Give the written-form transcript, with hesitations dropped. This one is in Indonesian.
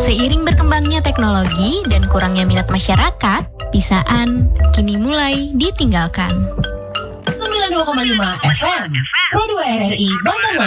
Seiring berkembangnya teknologi dan kurangnya minat masyarakat, pisaan kini mulai ditinggalkan. 92,5 FM Pro 2 RRI Banten.